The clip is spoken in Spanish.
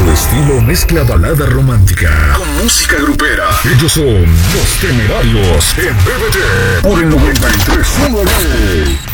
Su estilo mezcla balada romántica con música grupera. Ellos son Los Temerarios en BBT por el 93.1.